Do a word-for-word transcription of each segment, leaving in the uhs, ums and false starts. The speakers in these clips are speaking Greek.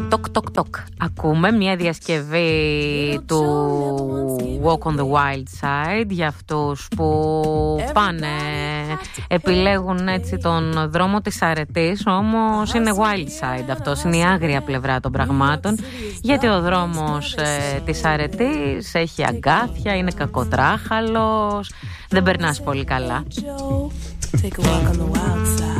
Τοκ τοκ τοκ. Ακούμε μια διασκευή του Walk on the Wild Side για αυτούς που πάνε, επιλέγουν έτσι τον δρόμο της αρετής, όμως είναι wild side αυτός, είναι η άγρια πλευρά των πραγμάτων, γιατί ο δρόμος ε, της αρετής έχει αγκάθια, είναι κακοτράχαλος, δεν περνάς πολύ καλά. Take a walk on the wild side.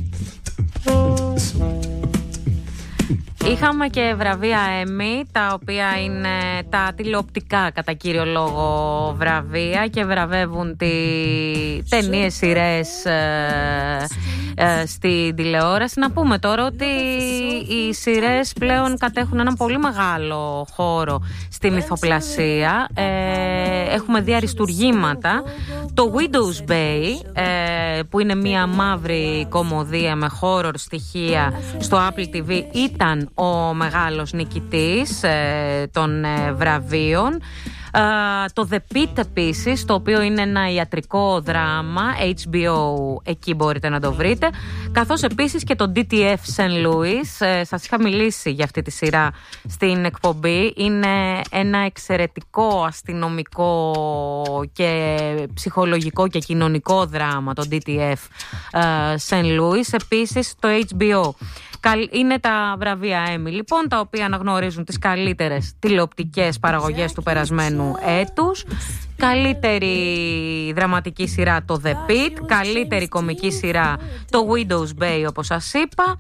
Είχαμε και βραβεία Emmy, τα οποία είναι τα τηλεοπτικά κατά κύριο λόγο βραβεία και βραβεύουν τι ταινίες, σειρές ε, ε, στην τηλεόραση. Να πούμε τώρα ότι οι σειρές πλέον κατέχουν έναν πολύ μεγάλο χώρο στη μυθοπλασία. Ε, έχουμε δει αριστουργήματα. Το Widow's Bay, ε, που είναι μια μαύρη κομμωδία με horror στοιχεία στο Apple τι βι, ήταν ο μεγάλος νικητής ε, των ε, βραβείων. Uh, το The Pitt επίσης, το οποίο είναι ένα ιατρικό δράμα, έιτς μπι ο, εκεί μπορείτε να το βρείτε, καθώς επίσης και το ντι τι εφ Saint Louis. uh, σας είχα μιλήσει για αυτή τη σειρά στην εκπομπή. Είναι ένα εξαιρετικό αστυνομικό και ψυχολογικό και κοινωνικό δράμα, το ντι τι εφ uh, Saint Louis. Επίσης το έιτς μπι ο. Είναι τα βραβεία Emmy, λοιπόν, τα οποία αναγνωρίζουν τις καλύτερες τηλεοπτικές παραγωγές του περασμένου έτους. Καλύτερη δραματική σειρά το The Pitt, καλύτερη κομική σειρά το Widow's Bay, όπως σας είπα.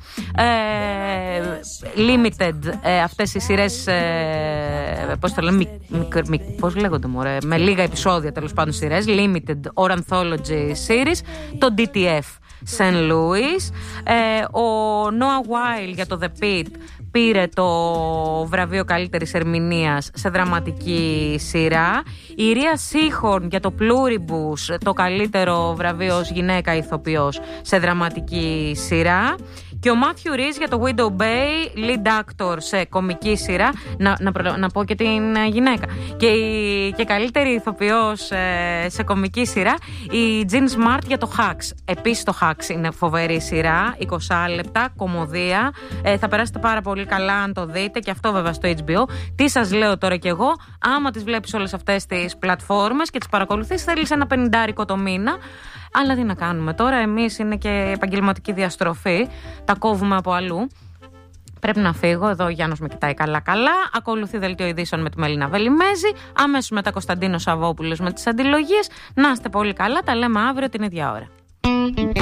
ε, Limited, ε, αυτές οι σειρές, ε, πώς, το λέμε, μικ, μικ, πώς λέγονται μωρέ, με λίγα επεισόδια τέλος πάντων σειρές, Limited or Anthology Series, το ντι τι εφ Saint Louis. ε, Ο Noah Wyle για το The Pitt πήρε το βραβείο καλύτερης ερμηνείας σε δραματική σειρά. Η Ρία Σίχορν για το Pluribus, το καλύτερο βραβείο ως γυναίκα ηθοποιός σε δραματική σειρά. Και ο Μάθιου Ριζ για το Widow Bay, lead actor σε κομική σειρά. Να, να, να πω και την γυναίκα. Και η και καλύτερη ηθοποιός ε, σε κομική σειρά, η Jean Smart για το Hacks. Επίσης το Hacks είναι φοβερή σειρά, είκοσι λεπτά, κομμωδία. Ε, θα περάσετε πάρα πολύ καλά αν το δείτε, και αυτό βέβαια στο έιτς μπι ο. Τι σας λέω τώρα κι εγώ, άμα τις βλέπεις όλες αυτές τις πλατφόρμες και τις παρακολουθείς, θέλεις ένα πενηντάρικο το μήνα. Αλλά τι να κάνουμε τώρα, εμείς είναι και επαγγελματική διαστροφή, τα κόβουμε από αλλού. Πρέπει να φύγω, εδώ ο Γιάννος με κοιτάει καλά καλά. Ακολουθεί δελτίο ειδήσεων με τη Μελίνα Βελιμέζη, αμέσως μετά Κωνσταντίνος Σαββόπουλος με τις αντιλογίες. Να είστε πολύ καλά, τα λέμε αύριο την ίδια ώρα.